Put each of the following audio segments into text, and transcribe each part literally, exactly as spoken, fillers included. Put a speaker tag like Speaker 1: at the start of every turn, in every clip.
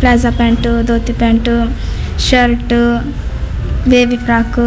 Speaker 1: Plaza pant, dhoti pant, shirt, baby frock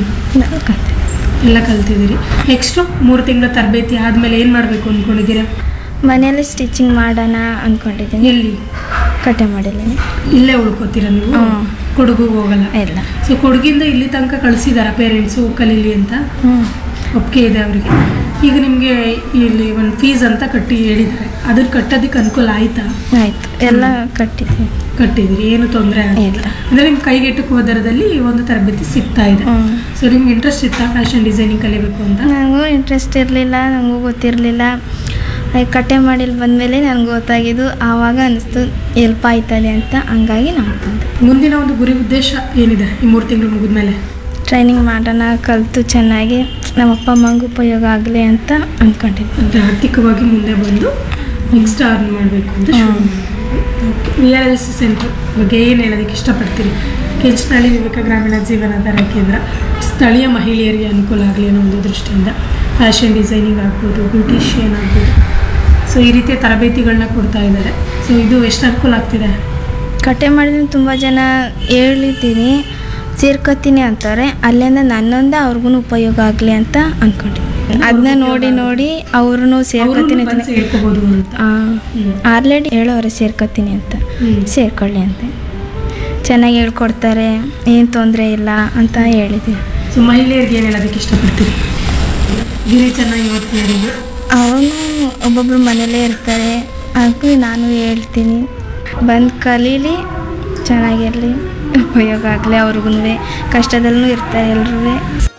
Speaker 2: ಎಲ್ಲ ಕಲ್ತಿದ್ದೀರಿ. Next ಮೂರು ತಿಂಗಳ ತರಬೇತಿ ಆದಮೇಲೆ ಏನು ಮಾಡಬೇಕು ಅಂದ್ಕೊಂಡಿದ್ದೀರಾ?
Speaker 1: ಮನೆಯಲ್ಲಿ ಸ್ಟಿಚಿಂಗ್ ಮಾಡೋಣ ಅಂದ್ಕೊಂಡಿದ್ದೀನಿ.
Speaker 2: ಎಲ್ಲಿ?
Speaker 1: ಕಟ್ಟೆ ಮಾಡಿದ್ದೀನಿ.
Speaker 2: ಇಲ್ಲೇ ಉಳ್ಕೋತೀರಾ ನೀವು? ಕೊಡಗಿಗೆ ಹೋಗಲ್ಲ?
Speaker 1: ಇಲ್ಲ.
Speaker 2: ಸೊ ಕೊಡಗಿಂದ ಇಲ್ಲಿ ತನಕ ಕಳಿಸಿದಾರ ಪೇರೆಂಟ್ಸು ಕಲೀಲಿ ಅಂತ?
Speaker 1: ಹ್ಞೂ
Speaker 2: ಒಪ್ಪಿಗೆ ಇದೆ ಅವರಿಗೆ. ಈಗ ನಿಮಗೆ ಇಲ್ಲಿ ಒಂದು ಫೀಸ್ ಅಂತ ಕಟ್ಟಿ ಹೇಳಿದ್ದಾರೆ, ಅದ್ರ ಕಟ್ಟೋದಕ್ಕೆ ಅನುಕೂಲ ಆಯಿತಾ?
Speaker 1: ಆಯಿತು, ಎಲ್ಲ ಕಟ್ಟಿದ್ದೀನಿ.
Speaker 2: ಕಟ್ಟಿದ್ದೀರಿ, ಏನು ತೊಂದರೆ ಆಗಿಲ್ಲ ಅಂದರೆ ನಿಮ್ಮ ಕೈಗೆಟುಕುವ ದರದಲ್ಲಿ ಒಂದು ತರಬೇತಿ ಸಿಗ್ತಾ ಇದೆ. ಸೊ ನಿಮ್ಗೆ ಇಂಟ್ರೆಸ್ಟ್ ಇತ್ತಾ ಫ್ಯಾಷನ್ ಡಿಸೈನಿಂಗ್ ಕಲಿಬೇಕು ಅಂತ?
Speaker 1: ನನಗೂ ಇಂಟ್ರೆಸ್ಟ್ ಇರಲಿಲ್ಲ, ನನಗೂ ಗೊತ್ತಿರಲಿಲ್ಲ. ಕಟ್ಟೆ ಮಾಡಿಲ್ ಬಂದಮೇಲೆ ನನಗೆ ಗೊತ್ತಾಗಿದ್ದು, ಆವಾಗ ಅನ್ನಿಸ್ತು ಎಲ್ಪ್ ಆಯ್ತದೆ ಅಂತ. ಹಂಗಾಗಿ ನಾನು ಬಂದೆ.
Speaker 2: ಮುಂದಿನ ಒಂದು ಗುರಿ ಉದ್ದೇಶ ಏನಿದೆ ಈ ಮೂರು ತಿಂಗಳು ಮುಗಿದ್ಮೇಲೆ?
Speaker 1: ಟ್ರೈನಿಂಗ್ ಮಾಡೋಣ, ಕಲಿತು ಚೆನ್ನಾಗಿ ನಮ್ಮ ಅಪ್ಪ ಅಮ್ಮಂಗೆ ಉಪಯೋಗ ಆಗಲಿ ಅಂತ ಅಂದ್ಕೊಂಡಿದ್ದೀನಿ.
Speaker 2: ಅಂದರೆ ಆರ್ಥಿಕವಾಗಿ ಮುಂದೆ ಬಂದು ನೆಕ್ಸ್ಟ್ ಅರ್ನ್ ಮಾಡಬೇಕು ಅಂತ. We are L C centre ಬಗ್ಗೆ ಏನು ಹೇಳೋದಕ್ಕೆ ಇಷ್ಟಪಡ್ತೀರಿ? ಕೆಂಚನಹಳ್ಳಿ ವಿವೇಕ ಗ್ರಾಮೀಣ ಜೀವನಾಧಾರ ಕೇಂದ್ರ ಸ್ಥಳೀಯ ಮಹಿಳೆಯರಿಗೆ ಅನುಕೂಲ ಆಗಲಿ ಅನ್ನೋ ಒಂದು ದೃಷ್ಟಿಯಿಂದ ಫ್ಯಾಷನ್ ಡಿಸೈನಿಂಗ್ ಆಗ್ಬೋದು, ಬ್ಯೂಟಿಷಿಯನ್ ಆಗ್ಬೋದು, ಸೊ ಈ ರೀತಿಯ ತರಬೇತಿಗಳನ್ನ ಕೊಡ್ತಾ ಇದ್ದಾರೆ. ಸೊ ಇದು ಎಷ್ಟು ಅನುಕೂಲ ಆಗ್ತಿದೆ?
Speaker 1: ಕಟ್ಟೆ ಮಾಡಿದ್ರೆ ತುಂಬ ಜನ ಹೇಳಿದ್ದೀನಿ, ಸೇರ್ಕೋತೀನಿ ಅಂತಾರೆ. ಅಲ್ಲಿಂದ ನನ್ನೊಂದ ಅವ್ರಿಗೂ ಉಪಯೋಗ ಆಗಲಿ ಅಂತ ಅಂದ್ಕೊಂಡಿದ್ದೀನಿ. ಅದನ್ನ ನೋಡಿ ನೋಡಿ ಅವ್ರೂ ಸೇರ್ಕೋತೀನಿ ಆಲ್ರೆಡಿ ಹೇಳೋರೆ ಸೇರ್ಕೋತೀನಿ ಅಂತ, ಸೇರ್ಕೊಳ್ಳಿ ಅಂತ. ಚೆನ್ನಾಗಿ ಹೇಳ್ಕೊಡ್ತಾರೆ, ಏನು ತೊಂದರೆ ಇಲ್ಲ ಅಂತ ಹೇಳಿದ್ದೀನಿ.
Speaker 2: ಸೊ ಮಹಿಳೆಯರಿಗೆ ಏನು ಹೇಳೋದಕ್ಕೆ ಇಷ್ಟಪಡ್ತೀರಿ? ಗಿರಿಜನ ಯುವತಿಯರಿಗೆ
Speaker 1: ಅವನು ಒಬ್ಬೊಬ್ಬರು ಮನೇಲೇ ಇರ್ತಾರೆ, ಹಾಗೂ ನಾನು ಹೇಳ್ತೀನಿ ಬಂದು ಕಲೀಲಿ, ಚೆನ್ನಾಗಿರಲಿ, ಉಪಯೋಗ ಆಗಲಿ. ಅವ್ರಿಗೂ ಕಷ್ಟದಲ್ಲೂ ಇರ್ತಾರೆ ಎಲ್ಲರೂ.